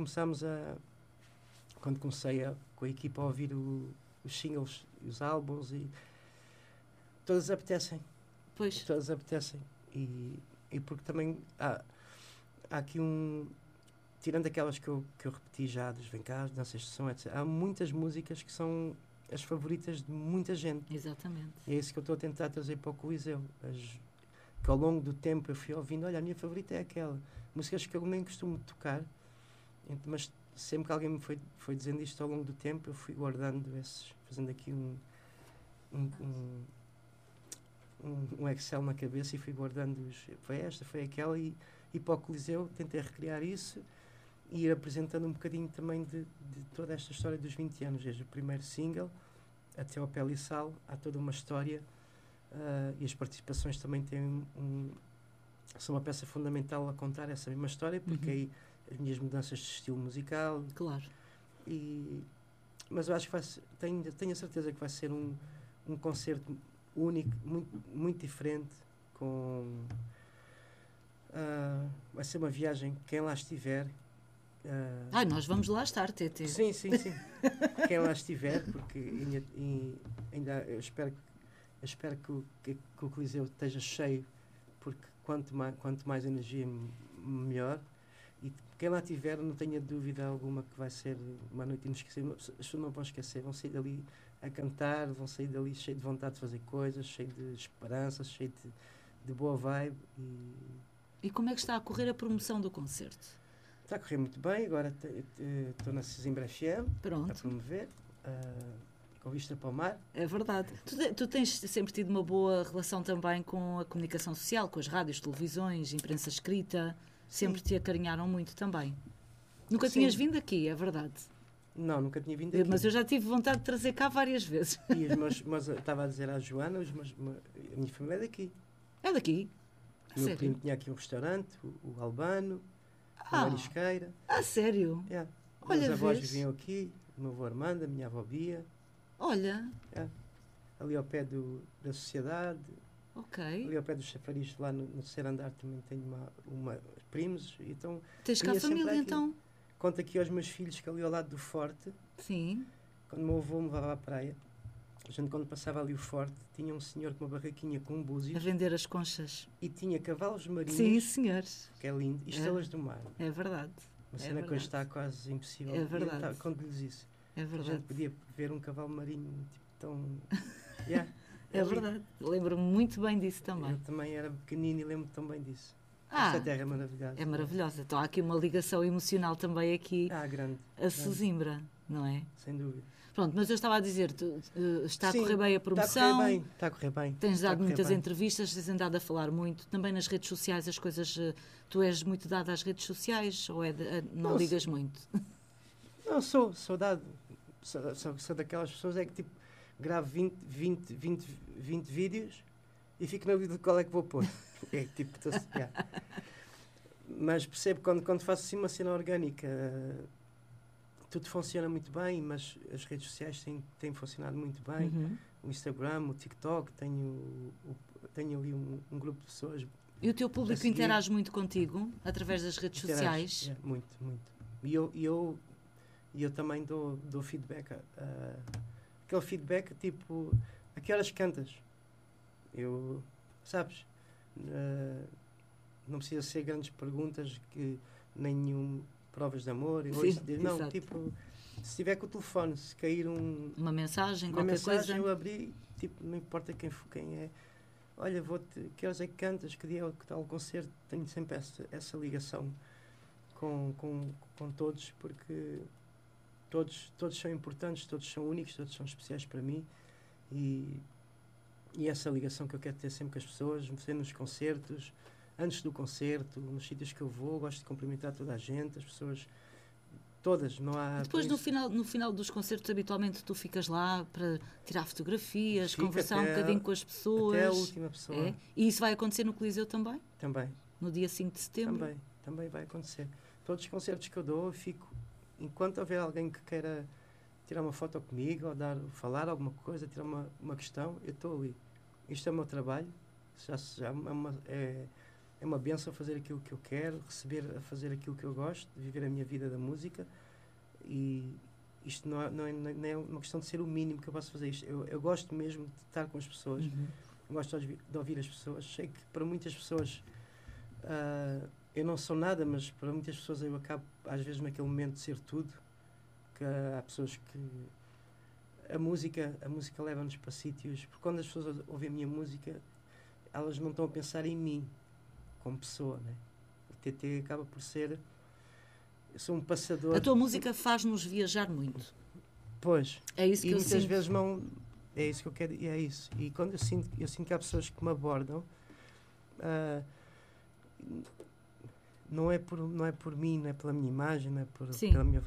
comecei com a equipa a ouvir os singles, os álbuns, e todas apetecem. Pois. Todas apetecem. E porque também há aqui tirando aquelas que eu repeti já, dos Vem Cá, Danças de Som, etc. Há muitas músicas que são as favoritas de muita gente. Exatamente. E é isso que eu estou a tentar trazer para o Coliseu. Que ao longo do tempo eu fui ouvindo, olha, a minha favorita é aquela. Músicas que eu nem costumo tocar, mas sempre que alguém me foi dizendo isto ao longo do tempo, eu fui guardando fazendo aqui um Excel na cabeça, e fui guardando foi esta, foi aquela, e para o Coliseu tentei recriar isso e ir apresentando um bocadinho também de toda esta história dos 20 anos, desde o primeiro single até ao Pele e Sal. Há toda uma história, e as participações também são uma peça fundamental a contar essa mesma história, porque aí as minhas mudanças de estilo musical. Claro. Mas eu acho que tenho a certeza que vai ser um concerto único, muito, muito diferente, vai ser uma viagem, quem lá estiver. Nós vamos lá estar, TT. Sim. Quem lá estiver, porque ainda eu espero Eu espero que o Coliseu esteja cheio, porque quanto mais energia, melhor. E quem lá tiver, não tenha dúvida alguma que vai ser uma noite inesquecível. As pessoas não vão esquecer, vão sair dali a cantar, vão sair dali cheio de vontade de fazer coisas, cheio de esperança, cheio de boa vibe. E como é que está a correr a promoção do concerto? Está a correr muito bem, agora estou na Sesimbra FM a promover, com vista para o mar. É verdade. Tu tens sempre tido uma boa relação também com a comunicação social, com as rádios, televisões, imprensa escrita, sempre te acarinharam muito também. Nunca tinhas vindo aqui, é verdade? Não, nunca tinha vindo aqui. Mas eu já tive vontade de trazer cá várias vezes. E mas estava a dizer à Joana, a minha família é daqui. É daqui? O meu primo tinha aqui um restaurante, o Albano, a Marisqueira. Sério? Yeah. Meus avós viviam aqui, o meu avô Armando, a minha avó Bia. Olha. Yeah. Ali ao pé da Sociedade. Ok. Ali ao pé dos chafariz, lá no terceiro andar também tenho uma primos. Então, tens cá a família então? Conto aqui aos meus filhos que ali ao lado do Forte. Sim. Quando o meu avô me levava à praia, a gente quando passava ali o Forte, tinha um senhor com uma barraquinha com búzios. A vender as conchas. E tinha cavalos marinhos. Sim, senhores. Que é lindo. E estrelas do mar. É verdade. Uma cena que hoje está quase impossível. É verdade. Conto-lhes isso. É verdade. A gente podia ver um cavalo marinho tipo tão... Yeah. É verdade. Lembro-me muito bem disso também. Eu também era pequenino e lembro-me tão bem disso. Esta terra é maravilhosa. É maravilhosa. Então há aqui uma ligação emocional também aqui grande, a Sesimbra, não é? Sem dúvida. Pronto, mas eu estava a dizer, está a correr bem a promoção. Está a correr bem. Tens dado muitas entrevistas, tens andado a falar muito. Também nas redes sociais as coisas... Tu és muito dado às redes sociais ou não ligas muito? Não, sou dado. Sou daquelas pessoas é que tipo gravo 20 vídeos e fico na dúvida de qual é que vou pôr. É tipo... Mas percebo quando faço assim uma cena orgânica... tudo funciona muito bem, mas as redes sociais têm funcionado muito bem. Uhum. O Instagram, o TikTok, tenho ali um grupo de pessoas. E o teu público interage muito contigo através das redes sociais? Muito, muito. E eu também dou feedback. Aquele feedback tipo, a que horas cantas? Sabes? Não precisa ser grandes perguntas, nenhum provas de amor. Não, exato. Tipo, se estiver com o telefone, se cair uma mensagem, qualquer coisa, eu coisa. abri, tipo, não importa quem é. Olha, que horas é que cantas, que dia que tal o concerto? Tenho sempre essa ligação com todos, porque todos são importantes, todos são únicos, todos são especiais para mim e essa ligação que eu quero ter sempre com as pessoas, nos concertos, antes do concerto, nos sítios que eu vou, gosto de cumprimentar toda a gente, as pessoas todas, não há... E depois no final dos concertos habitualmente tu ficas lá para tirar fotografias, conversar um bocadinho com as pessoas. Até a última pessoa. É? E isso vai acontecer no Coliseu também? Também. No dia 5 de setembro? Também vai acontecer. Todos os concertos que eu dou, eu fico, enquanto houver alguém que queira tirar uma foto comigo, ou falar alguma coisa, tirar uma questão, eu estou ali. Isto é o meu trabalho, é uma benção fazer aquilo que eu quero, a fazer aquilo que eu gosto, de viver a minha vida da música, e isto não é uma questão de ser o mínimo que eu posso fazer. Eu gosto mesmo de estar com as pessoas, gosto de ouvir as pessoas. Sei que para muitas pessoas eu não sou nada, mas para muitas pessoas eu acabo às vezes naquele momento de ser tudo, que há pessoas que a música leva-nos para sítios, porque quando as pessoas ouvem a minha música, elas não estão a pensar em mim como pessoa, né? O TT acaba por ser... Eu sou um passador... A tua música faz-nos viajar muito. Pois. É isso que eu muitas sinto. vezes não... É isso que eu quero... É isso. E quando eu sinto que há pessoas que me abordam, não é por mim, não é pela minha imagem, não é pela minha...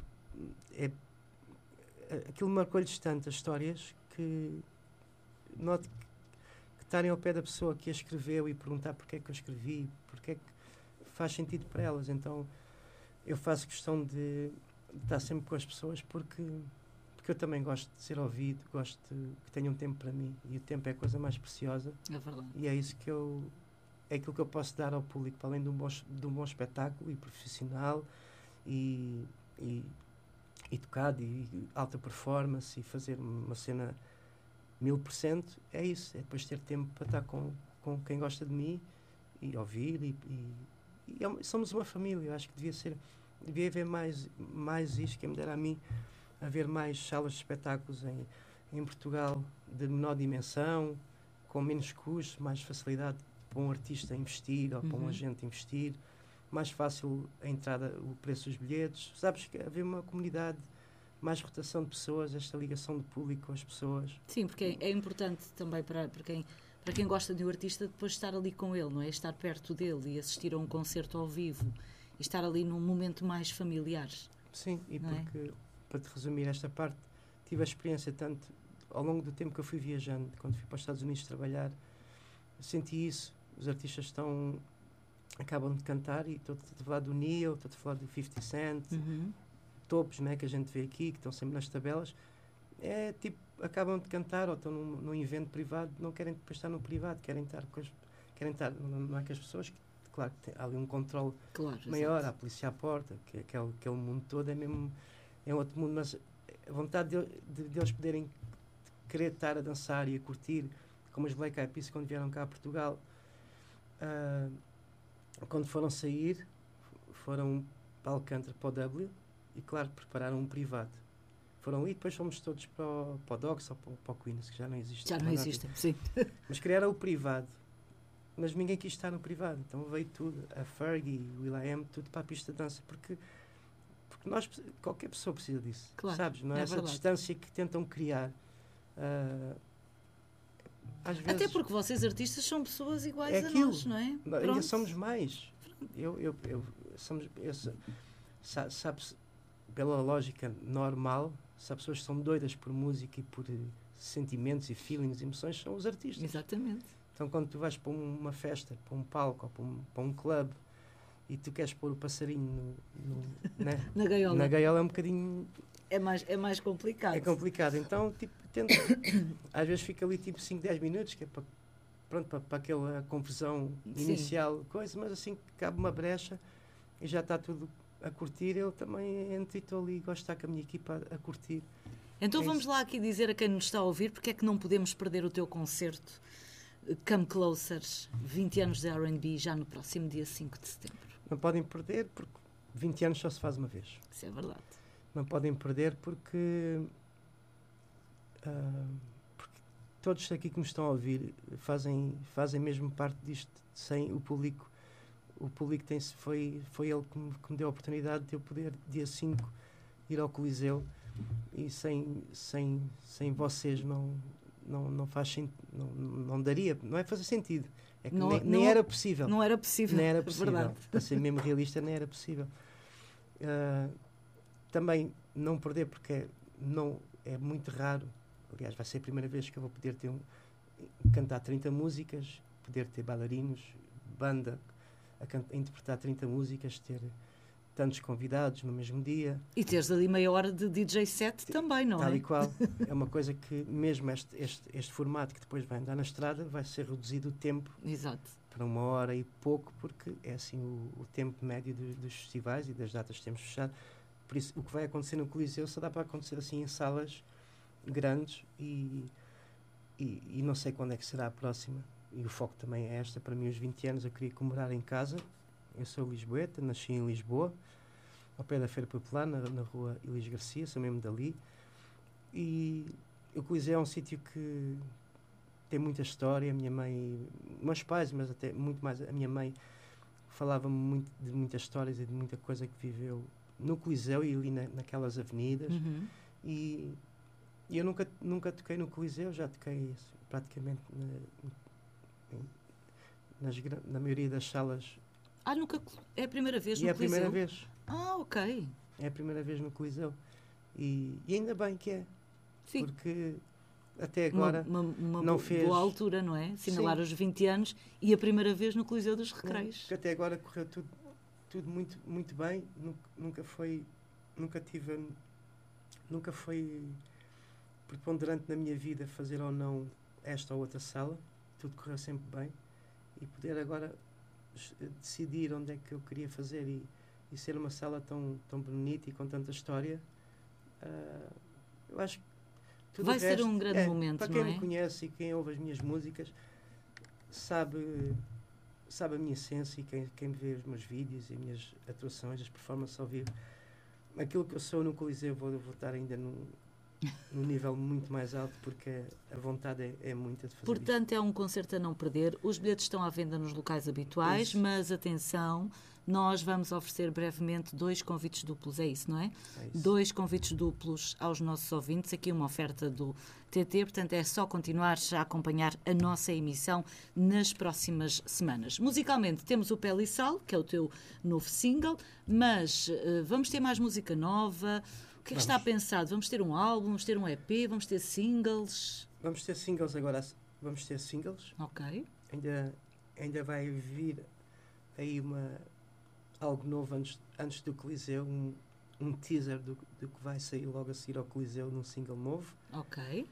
Aquilo marcou-lhes tantas histórias que noto que estarem ao pé da pessoa que a escreveu e perguntar porque é que eu escrevi, porque é que faz sentido para elas. Então eu faço questão de estar sempre com as pessoas porque eu também gosto de ser ouvido, gosto que tenham tempo para mim, e o tempo é a coisa mais preciosa. É verdade. E é isso é aquilo que eu posso dar ao público, para além de um bom espetáculo e profissional e tocado e alta performance, e fazer uma cena 1000% é isso, é depois ter tempo para estar com quem gosta de mim e ouvir somos uma família. Eu acho que devia haver mais isto, que me dera a mim, haver mais salas de espetáculos em Portugal de menor dimensão, com menos custos, mais facilidade para um artista investir ou para um agente investir, mais fácil a entrada, o preço dos bilhetes, sabes, que haver uma comunidade, mais rotação de pessoas, esta ligação do público com as pessoas. Sim, porque é importante também para quem gosta de um artista depois estar ali com ele, não é? Estar perto dele e assistir a um concerto ao vivo e estar ali num momento mais familiar. Sim, e porque, para te resumir esta parte, tive a experiência tanto ao longo do tempo que eu fui viajando, quando fui para os Estados Unidos trabalhar, senti isso. Os artistas acabam de cantar, e estou a falar do Neo, estou a falar do 50 Cent, topos, né, que a gente vê aqui, que estão sempre nas tabelas, acabam de cantar ou estão num evento privado, não querem depois estar no privado, querem estar, não é que as pessoas, claro que há ali um controle maior, há a polícia à porta, que aquele mundo todo é outro mundo, mas a vontade deles poderem querer estar a dançar e a curtir, como os Black Eyed Peas quando vieram cá a Portugal, quando foram sair, foram para Alcântara, para o W, e claro, prepararam um privado. Foram ali e depois fomos todos para o Dogs ou para o Queens, que já não existe. Já não existem, sim. Mas criaram o privado. Mas ninguém quis estar no privado. Então veio tudo, a Fergie, o will.i.am, tudo para a pista de dança. Porque qualquer pessoa precisa disso. Claro, sabes? Não é essa verdade. Distância que tentam criar. Às vezes, até porque vocês artistas são pessoas iguais a nós, não é? Ainda somos mais. Sabes, pela lógica normal, se as pessoas são doidas por música e por sentimentos e feelings, emoções, são os artistas. Exatamente. Então quando tu vais para uma festa, para um palco ou para um clube e tu queres pôr o passarinho né? Na gaiola é um bocadinho... É mais complicado. É complicado. Então, às vezes fica ali tipo 5, 10 minutos, que é para aquela confusão inicial, coisa, mas assim cabe uma brecha e já está tudo a curtir. Eu também entro e estou ali, gosto de estar com a minha equipa a curtir. Então vamos lá aqui dizer a quem nos está a ouvir porque é que não podemos perder o teu concerto Come Closer, 20 anos de R&B, já no próximo dia 5 de setembro. Não podem perder porque 20 anos só se faz uma vez. Isso é verdade. Não podem perder porque todos aqui que me estão a ouvir fazem mesmo parte disto. Sem o público foi ele que me deu a oportunidade de eu poder, dia 5, ir ao Coliseu, e sem vocês não faz sentido, não daria, não é fazer sentido, é que nem era possível. Não era possível, nem era possível. Verdade. Para ser mesmo realista, nem era possível. Também não perder porque é muito raro. Aliás, vai ser a primeira vez que eu vou poder cantar 30 músicas, poder ter bailarinos, banda a interpretar 30 músicas, ter tantos convidados no mesmo dia. E teres ali meia hora de DJ set também, não Tal é? e qual. É uma coisa que mesmo este formato que depois vai andar na estrada vai ser reduzido o tempo. Exato. Para 1 hora e pouco, porque é assim o tempo médio dos festivais e das datas que temos fechado. Por isso, o que vai acontecer no Coliseu só dá para acontecer assim em salas grandes e não sei quando é que será a próxima. E o foco também é esta. Para mim, os 20 anos eu queria comemorar em casa. Eu sou lisboeta, nasci em Lisboa, ao pé da Feira Popular, na rua Elis Garcia, sou mesmo dali. E o Coliseu é um sítio que tem muita história. A minha mãe, meus pais, mas até muito mais a minha mãe, falava-me muito de muitas histórias e de muita coisa que viveu no Coliseu e ali naquelas avenidas. E eu nunca toquei no Coliseu, já toquei praticamente na maioria das salas. Nunca. É a primeira vez no Coliseu? É a primeira vez. Ok. É a primeira vez no Coliseu. E ainda bem que é. Sim. Porque até agora não fez... boa altura, não é? Assinalar os 20 anos e a primeira vez no Coliseu dos Recreios. Porque até agora correu tudo muito, muito bem. Nunca foi preponderante na minha vida fazer ou não esta ou outra sala. Tudo correu sempre bem. E poder agora decidir onde é que eu queria fazer e ser uma sala tão bonita e com tanta história, eu acho que Vai ser um grande momento, para quem me conhece e quem ouve as minhas músicas, sabe a minha essência, e quem vê os meus vídeos e as minhas atuações, as performances ao vivo, aquilo que eu sou no Coliseu, vou estar ainda num nível muito mais alto, porque a vontade é muita de fazer. Portanto, isso. é um concerto a não perder. Os bilhetes estão à venda nos locais habituais, mas atenção, nós vamos oferecer brevemente 2 convites duplos, é isso, não é? É isso. 2 convites duplos aos nossos ouvintes, aqui uma oferta do TT, portanto é só continuar a acompanhar a nossa emissão nas próximas semanas. Musicalmente temos o Pele e Sal, que é o teu novo single, mas vamos ter mais música nova. O que é que está pensado? Vamos ter um álbum, vamos ter um EP, vamos ter singles? Vamos ter singles agora, vamos ter singles. Ok. Ainda vai vir aí algo novo antes do Coliseu, um teaser do que vai sair logo a seguir ao Coliseu num single novo. Ok.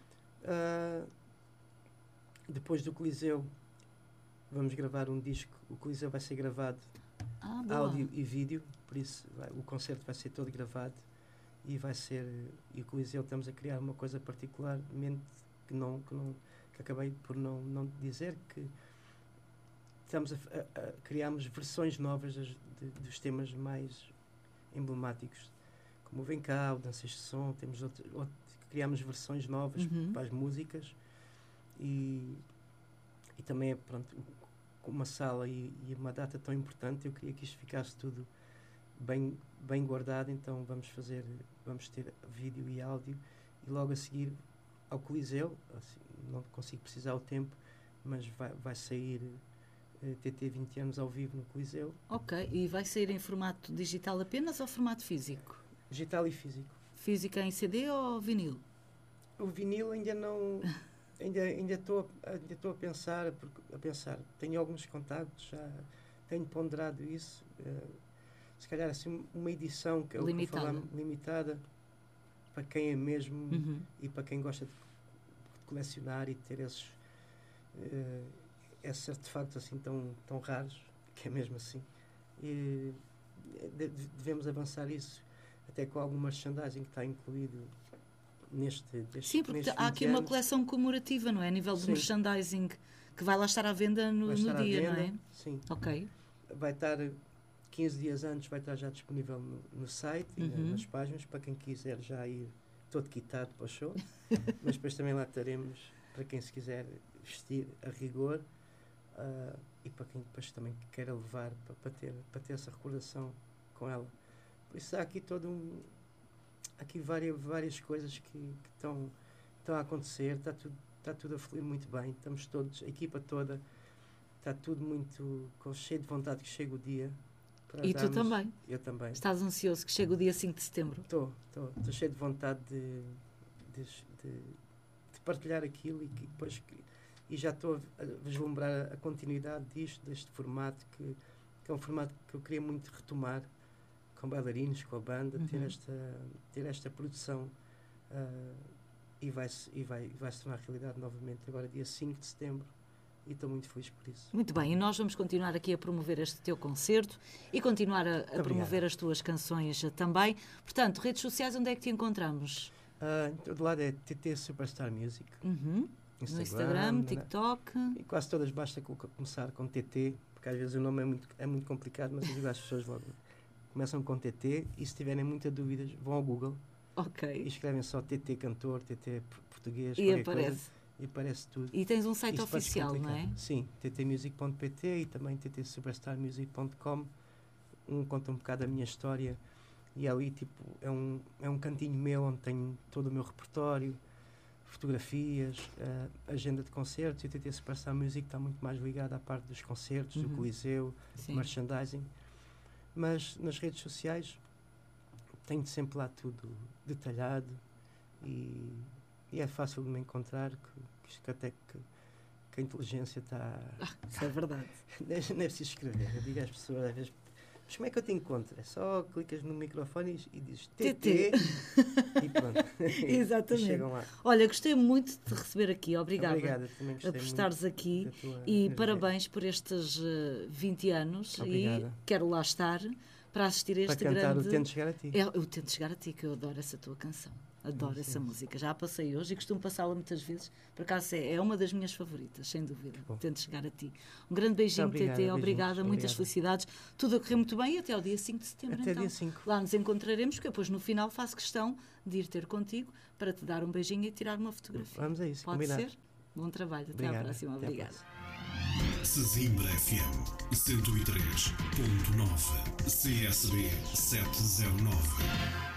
Depois do Coliseu vamos gravar um disco. O Coliseu vai ser gravado áudio e vídeo, por isso o concerto vai ser todo gravado e o Coliseu estamos a criar uma coisa particularmente que acabei por não dizer, que estamos criamos versões novas dos temas mais emblemáticos, como o Vem Cá, o Danças de Som. Temos criamos versões novas para as músicas e também com uma sala e uma data tão importante, eu queria que isto ficasse tudo bem guardado. Então vamos ter vídeo e áudio, e logo a seguir ao Coliseu, assim, não consigo precisar o tempo, mas vai sair TT 20 anos ao vivo no Coliseu. Ok, e vai sair em formato digital apenas ou formato físico? Digital e físico. Física em CD ou vinil? O vinil ainda não... ainda estou a pensar. Tenho alguns contactos, já tenho ponderado isso. Se calhar assim uma edição que limitada para quem é mesmo e para quem gosta de colecionar e ter esses artefactos assim tão raros, que é mesmo assim. E devemos avançar isso até com algum merchandising que está incluído Sim, porque há aqui uma coleção comemorativa, não é? A nível de merchandising, que vai lá estar à venda no dia, não é? Sim. Ok. Vai estar 15 dias antes, vai estar já disponível no site e nas páginas, para quem quiser já ir todo quitado para o show. Mas depois também lá estaremos para quem se quiser vestir a rigor, e para quem depois também queira levar para ter essa recordação com ela. Por isso há aqui várias coisas que estão a acontecer. Está tudo a fluir muito bem. Estamos todos, a equipa toda, está tudo muito cheio de vontade que chegue o dia. E tu também? Eu também. Estás ansioso que chegue o dia 5 de setembro? Estou cheio de vontade de partilhar aquilo e já estou a vislumbrar a continuidade deste formato, que é um formato que eu queria muito retomar, com bailarinos, com a banda, ter esta produção, e vai se tornar realidade novamente agora dia 5 de setembro, e estou muito feliz por isso. Muito bem, e nós vamos continuar aqui a promover este teu concerto e continuar a promover as tuas canções também. Portanto, redes sociais, onde é que te encontramos? Em todo lado é TT Superstar Music. No Instagram, TikTok. E quase todas basta começar com TT, porque às vezes o nome é muito complicado, mas eu digo às pessoas logo, começam com TT, e se tiverem muitas dúvidas vão ao Google, e escrevem só TT Cantor, TT Português, e aparece. E aparece tudo. E tens um site oficial, não é? Sim, ttmusic.pt e também ttsuperstarmusic.com. Conta um bocado a minha história, e ali é um cantinho meu onde tenho todo o meu repertório, fotografias, agenda de concertos. E o TT Superstar Music está muito mais ligado à parte dos concertos, do Coliseu, merchandising. Mas nas redes sociais tenho sempre lá tudo detalhado, e é fácil de me encontrar, que até que a inteligência está... Isso é verdade. Nem é preciso escrever. Eu digo às pessoas às vezes, mas como é que eu te encontro? É só clicas no microfone e dizes TT e pronto. Exatamente. E chegam lá. Olha, gostei muito de te receber aqui. Obrigada também por estares aqui, e parabéns por estes 20 anos. Obrigada. E quero lá estar para assistir a este para cantar grande... o Tento Chegar a Ti. O Tento Chegar a Ti, que eu adoro essa tua canção. Adoro essa música. Já a passei hoje e costumo passá-la muitas vezes. Por acaso é uma das minhas favoritas, sem dúvida. Tento chegar a ti. Um grande beijinho, TT. Obrigada. Muitas felicidades. Tudo a correr muito bem e até ao dia 5 de setembro. Até então. dia 5. Lá nos encontraremos, porque depois no final faço questão de ir ter contigo para te dar um beijinho e tirar uma fotografia. Vamos a isso. Pode combinado. ser? Bom trabalho. Até à próxima. Obrigada. Sesimbra FM 103.9 CSB 709